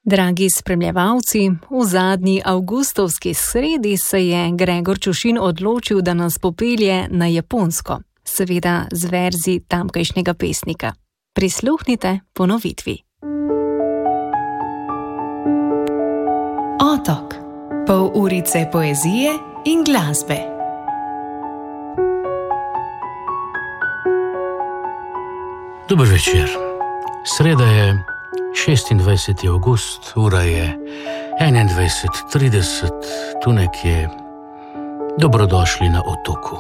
Dragi spremljevalci, v zadnji avgustovski sredi se je Gregor Čušin odločil, da nas popelje na Japonsko, seveda z verzi tamkajšnjega pesnika. Prisluhnite ponovitvi. Otok. Pol urice poezije in glasbe. Dober večer. Sreda je 26. avgust, ura je 21:30, tu nekje. Dobrodošli na otoku.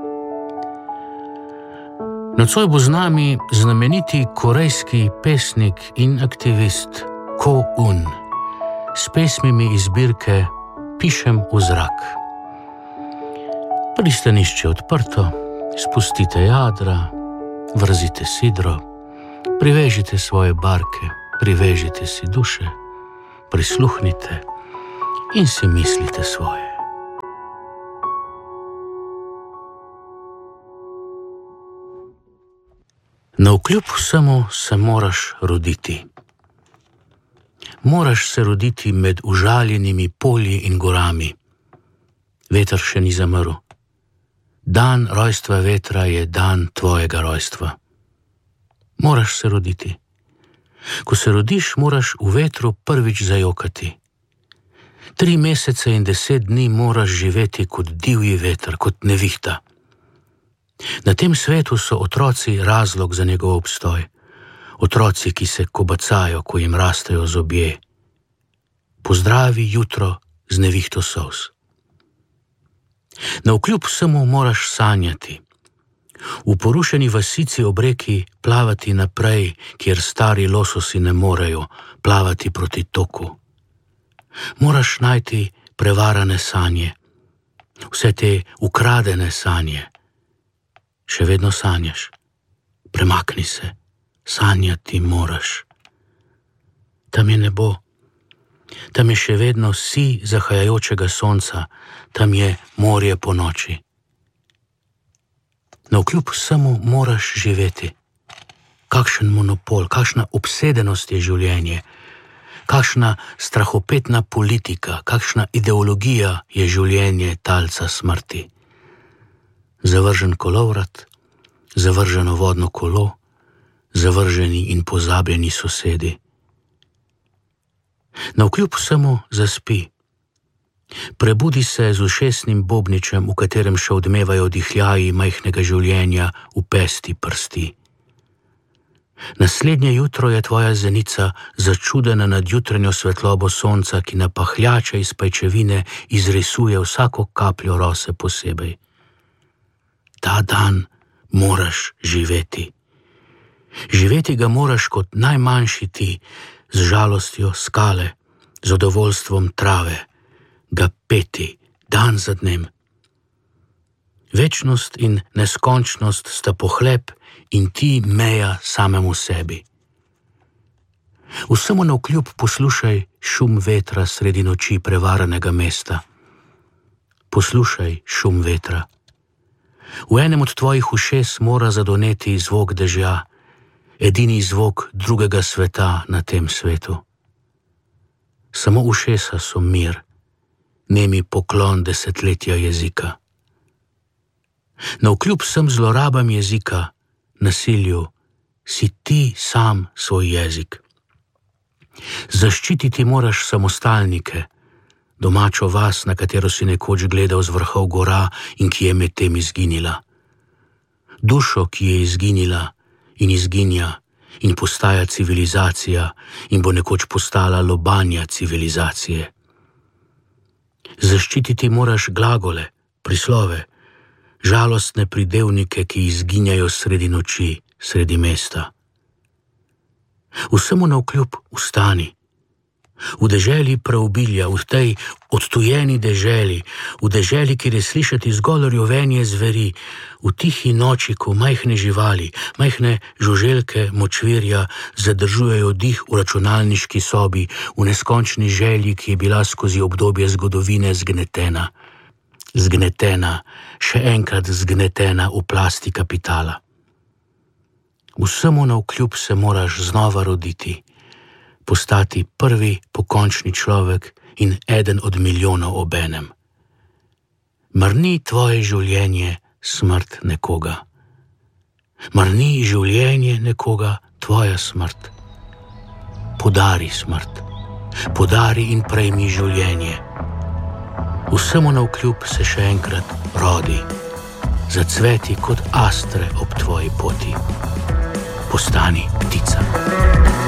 Nocoj bo z nami znameniti korejski pesnik in aktivist Ko Un s pesmimi iz zbirke Pišem v zrak. Pristanišče odprto, spustite jadra, vrzite sidro, privežite svoje barke, privežite si duše, prisluhnite in si mislite svoje. Navkljub vsemu se moraš roditi. Moraš se roditi med užaljenimi polji in gorami. Veter še ni zamrl. Dan rojstva vetra je dan tvojega rojstva. Moraš se roditi. Ko se rodiš, moraš v vetru prvič zajokati. 3 mesece in 10 dni moraš živeti kot divji veter, kot nevihta. Na tem svetu so otroci razlog za njegov obstoj. Otroci, ki se kobacajo, ko jim rastejo zobje. Pozdravi jutro z nevihto solz. Navkljub vsemu moraš sanjati. V porušeni vasici ob reki plavati naprej, kjer stari lososi ne morejo, plavati proti toku. Moraš najti prevarane sanje, vse te ukradene sanje. Še vedno sanjaš. Premakni se, sanjati moraš. Tam je nebo, tam je še vedno sij zahajajočega sonca, tam je morje po noči. Navkljub vsemu moraš živeti. Kakšen monopol, kakšna obsedenost je življenje, kakšna strahopetna politika, kakšna ideologija je življenje talca smrti. Zavržen kolovrat, zavrženo vodno kolo, zavrženi in pozabljeni sosedi. Navkljub vsemu zaspi. Prebudi se z ušesnim bobničem, v katerem še odmevajo dihljaji majhnega življenja v pesti prsti. Naslednje jutro je tvoja zenica začudena nad jutranjo svetlobo sonca, ki na pahljače iz pajčevine izrisuje vsako kapljo rose posebej. Ta dan moraš živeti. Živeti ga moraš kot najmanjši ti, z žalostjo skale, z zadovoljstvom trave, ga peti dan za dnem. Večnost in neskončnost sta pohlep in ti meja samemu sebi. Vsemu navkljub poslušaj šum vetra sredi noči prevaranega mesta. Poslušaj šum vetra. V enem od tvojih ušes mora zadoneti zvok dežja, edini zvok drugega sveta na tem svetu. Samo ušesa so mir, nemi poklon desetletja jezika. Navkljub vsem zlorabam jezika, nasilju, si ti sam svoj jezik. Zaščititi moraš samostalnike, domačo vas, na katero si nekoč gledal z vrhov gora in ki je med tem izginila. Dušo, ki je izginila in izginja in postaja civilizacija in bo nekoč postala lobanja civilizacije. Zaščititi moraš glagole, prislove, žalostne pridevnike, ki izginjajo sredi noči, sredi mesta. Vsemu navkljub vstani. V deželi preobilja, v tej odtujeni deželi, v deželi, kjer je slišati zgolj rjovenje zveri, v tihi noči, ko majhne živali, majhne žuželke, močvirja zadržujejo dih v računalniški sobi, v neskončni želji, ki je bila skozi obdobje zgodovine zgnetena. Zgnetena, še enkrat zgnetena v plasti kapitala. Vsemu navkljub se moraš znova roditi. postati prvi pokončni človek in eden od milijonov obenem. Mar ni tvoje življenje smrt nekoga? Mar ni življenje nekoga tvoja smrt? Podari smrt, podari in prejmi življenje. Vsemu navkljub se še enkrat rodi, zacveti kot astre ob tvoji poti. Postani ptica.